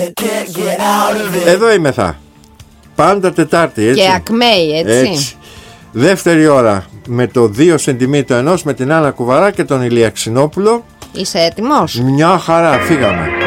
Εδώ είμαι θα. Πάντα Τετάρτη, έτσι. Και ακμαίει, έτσι. Δεύτερη ώρα με το 2 cm το ενός, με την Άννα Κουβαρά και τον Ηλία Ξινόπουλο. Είσαι έτοιμος? Μια χαρά, φύγαμε.